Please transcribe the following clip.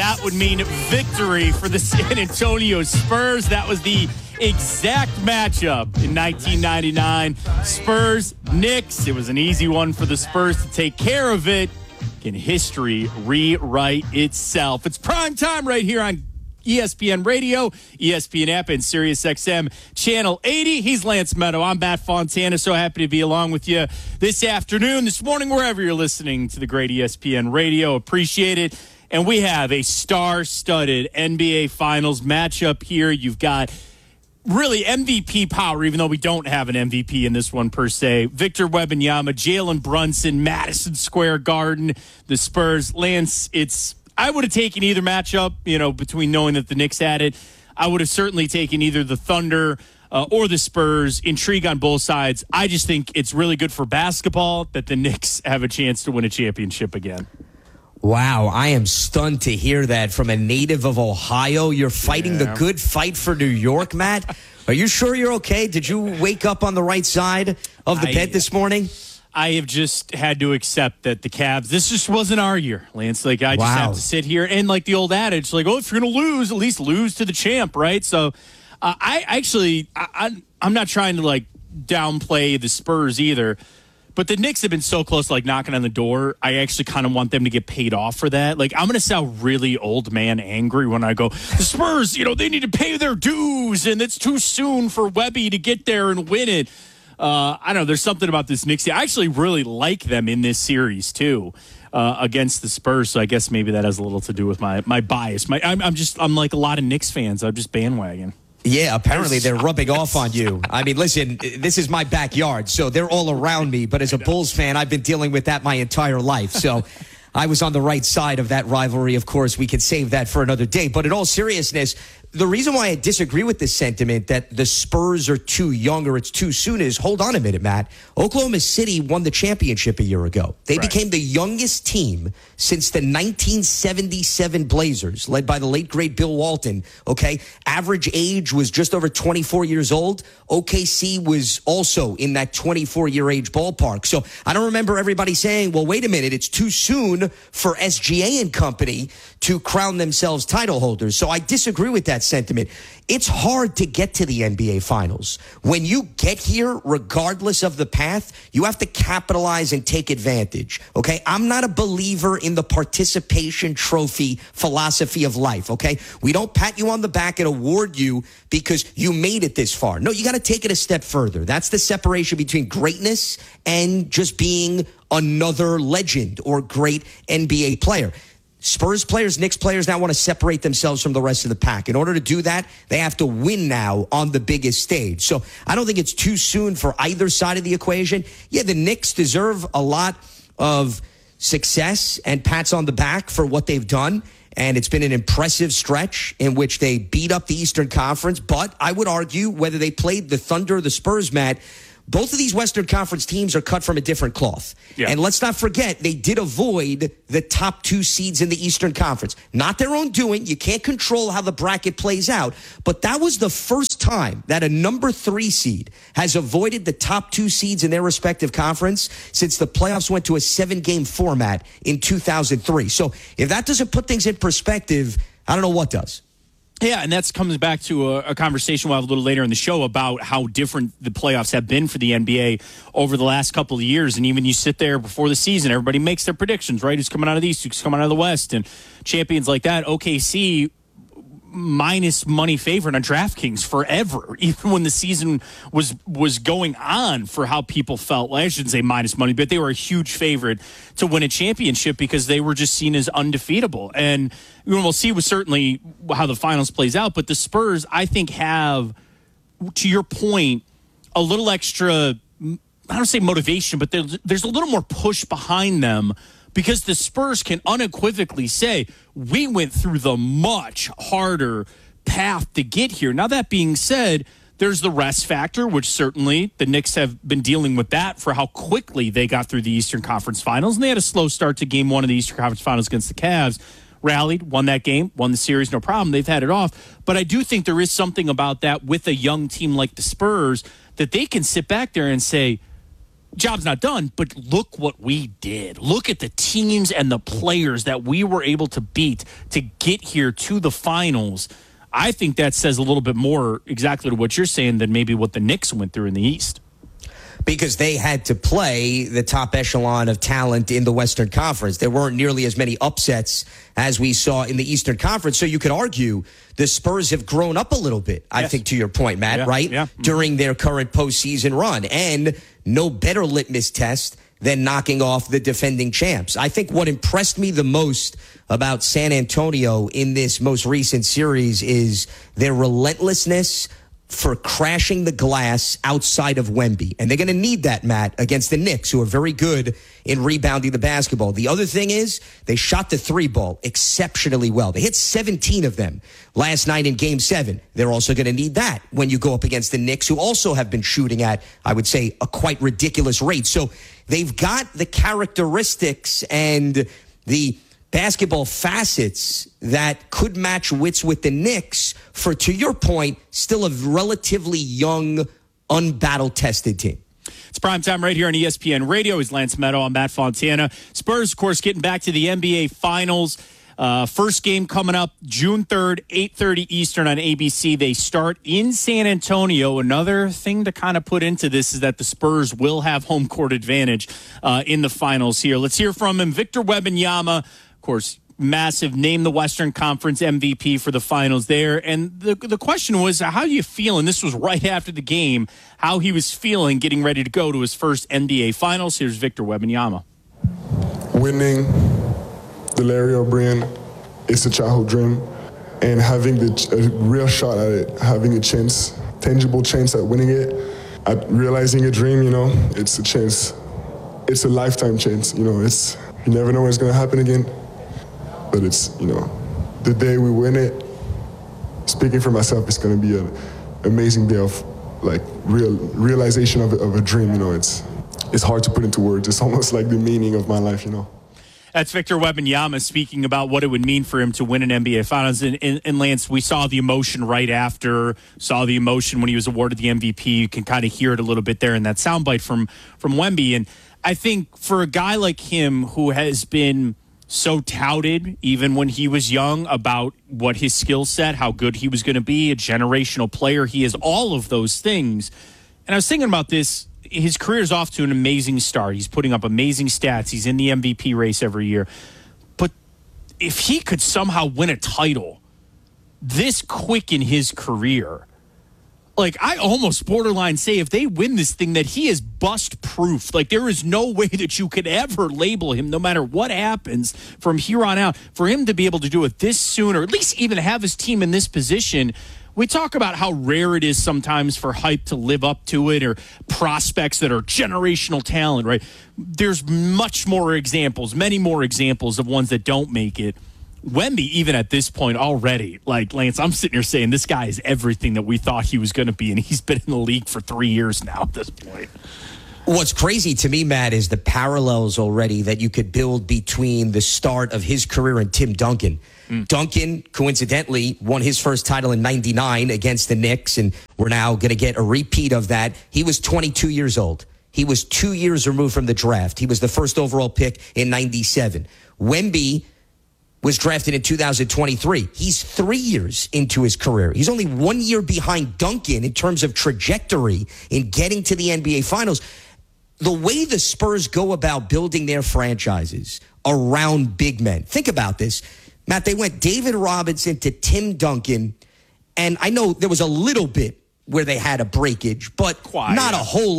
that would mean victory for the San Antonio Spurs. That was the exact matchup in 1999. Spurs, Knicks. It was an easy one for the Spurs to take care of it. Can history rewrite itself? It's prime time right here on ESPN Radio, ESPN app, and SiriusXM Channel 80. He's Lance Meadow. I'm Matt Fontana. So happy to be along with you this afternoon, this morning, wherever you're listening to the great ESPN Radio. Appreciate it. And we have a star-studded NBA Finals matchup here. You've got really MVP power, even though we don't have an MVP in this one per se. Victor Wembanyama, Jalen Brunson, Madison Square Garden, the Spurs. Lance, I would have taken either matchup, between knowing that the Knicks had it. I would have certainly taken either the Thunder or the Spurs. Intrigue on both sides. I just think it's really good for basketball that the Knicks have a chance to win a championship again. Wow, I am stunned to hear that from a native of Ohio. You're fighting the good fight for New York, Matt. Are you sure you're okay? Did you wake up on the right side of the bed this morning? I have just had to accept that the Cavs, this just wasn't our year, Lance. I just have to sit here and the old adage, if you're going to lose, at least lose to the champ, right? So I'm not trying to downplay the Spurs either, but the Knicks have been so close to knocking on the door. I actually kind of want them to get paid off for that. I'm going to sound really old man angry when I go, the Spurs, they need to pay their dues and it's too soon for Webby to get there and win it. I don't know. There's something about this Knicks. I actually really like them in this series too, against the Spurs. So I guess maybe that has a little to do with my bias. I'm like a lot of Knicks fans. I'm just bandwagon. Yeah, apparently they're rubbing off on you. I mean, listen, this is my backyard, so they're all around me. But as a Bulls fan, I've been dealing with that my entire life. So I was on the right side of that rivalry. Of course, we could save that for another day. But in all seriousness, the reason why I disagree with this sentiment that the Spurs are too young or it's too soon is, hold on a minute, Matt. Oklahoma City won the championship a year ago. They became the youngest team since the 1977 Blazers, led by the late, great Bill Walton, okay? Average age was just over 24 years old. OKC was also in that 24-year age ballpark. So I don't remember everybody saying, well, wait a minute, it's too soon for SGA and company to crown themselves title holders. So I disagree with that sentiment. It's hard to get to the NBA Finals. When you get here, regardless of the path, you have to capitalize and take advantage, okay? I'm not a believer in the participation trophy philosophy of life, okay? We don't pat you on the back and award you because you made it this far. No, you got to take it a step further. That's the separation between greatness and just being another legend or great NBA player. Spurs players, Knicks players now want to separate themselves from the rest of the pack. In order to do that, they have to win now on the biggest stage. So I don't think it's too soon for either side of the equation. Yeah, the Knicks deserve a lot of success and pats on the back for what they've done. And it's been an impressive stretch in which they beat up the Eastern Conference. But I would argue whether they played the Thunder or the Spurs, Matt, both of these Western Conference teams are cut from a different cloth. Yeah. And let's not forget, they did avoid the top two seeds in the Eastern Conference. Not their own doing. You can't control how the bracket plays out. But that was the first time that a number 3 seed has avoided the top two seeds in their respective conference since the playoffs went to a 7-game format in 2003. So if that doesn't put things in perspective, I don't know what does. Yeah, and that comes back to a conversation we'll have a little later in the show about how different the playoffs have been for the NBA over the last couple of years. And even you sit there before the season, everybody makes their predictions, right? Who's coming out of the East, who's coming out of the West, and champions like that. OKC minus money favorite on DraftKings forever, even when the season was going on for how people felt. Well, I shouldn't say minus money, but they were a huge favorite to win a championship because they were just seen as undefeatable. And we'll see certainly how the finals plays out. But the Spurs, I think, have, to your point, a little extra, I don't say motivation, but there's a little more push behind them because the Spurs can unequivocally say, we went through the much harder path to get here. Now, that being said, there's the rest factor, which certainly the Knicks have been dealing with that for how quickly they got through the Eastern Conference Finals. And they had a slow start to game one of the Eastern Conference Finals against the Cavs. Rallied, won that game, won the series, no problem. They've had it off. But I do think there is something about that with a young team like the Spurs that they can sit back there and say, job's not done, but look what we did. Look at the teams and the players that we were able to beat to get here to the finals. I think that says a little bit more exactly to what you're saying than maybe what the Knicks went through in the East. Because they had to play the top echelon of talent in the Western Conference. There weren't nearly as many upsets as we saw in the Eastern Conference. So you could argue the Spurs have grown up a little bit, I think, to your point, Matt, right? Yeah. During their current postseason run. And no better litmus test than knocking off the defending champs. I think what impressed me the most about San Antonio in this most recent series is their relentlessness for crashing the glass outside of Wemby. And they're going to need that, Matt, against the Knicks, who are very good in rebounding the basketball. The other thing is they shot the three ball exceptionally well. They hit 17 of them last night in Game 7. They're also going to need that when you go up against the Knicks, who also have been shooting at, I would say, a quite ridiculous rate. So they've got the characteristics and the basketball facets that could match wits with the Knicks for, to your point, still a relatively young, unbattle-tested team. It's primetime right here on ESPN Radio. He's Lance Meadow. I'm Matt Fontana. Spurs, of course, getting back to the NBA Finals. First game coming up June 3rd, 8:30 Eastern on ABC. They start in San Antonio. Another thing to kind of put into this is that the Spurs will have home court advantage in the finals here. Let's hear from him. Victor Wembanyama, of course, massive name the Western Conference MVP for the finals there. And the question was, how are you feeling? This was right after the game, how he was feeling getting ready to go to his first NBA Finals. Here's Victor Wembanyama. Winning the Larry O'Brien is a childhood dream. And having a real shot at it, having a chance, tangible chance at winning it, at realizing a dream, it's a chance. It's a lifetime chance, you never know when it's going to happen again. But it's, the day we win it, speaking for myself, it's going to be an amazing day of, realization of a dream, It's hard to put into words. It's almost like the meaning of my life, That's Victor Wembanyama speaking about what it would mean for him to win an NBA Finals. And Lance, we saw the emotion right after, saw the emotion when he was awarded the MVP. You can kind of hear it a little bit there in that soundbite from Wemby. And I think for a guy like him who has been so touted, even when he was young, about what his skill set, how good he was going to be, a generational player, he is all of those things. And I was thinking about this. His career is off to an amazing start. He's putting up amazing stats. He's in the MVP race every year. But if he could somehow win a title this quick in his career, I almost borderline say if they win this thing that he is bust proof. There is no way that you could ever label him, no matter what happens from here on out, for him to be able to do it this soon, or at least even have his team in this position. We talk about how rare it is sometimes for hype to live up to it, or prospects that are generational talent, right? There's many more examples of ones that don't make it. Wemby, even at this point already, Lance, I'm sitting here saying this guy is everything that we thought he was going to be, and he's been in the league for 3 years now at this point. What's crazy to me, Matt, is the parallels already that you could build between the start of his career and Tim Duncan. Duncan, coincidentally, won his first title in 99 against the Knicks, and we're now going to get a repeat of that. He was 22 years old. He was 2 years removed from the draft. He was the first overall pick in 97. Wemby was drafted in 2023. He's 3 years into his career. He's only 1 year behind Duncan in terms of trajectory in getting to the NBA Finals. The way the Spurs go about building their franchises around big men. Think about this. Matt, they went David Robinson to Tim Duncan, and I know there was a little bit where they had a breakage, but not a whole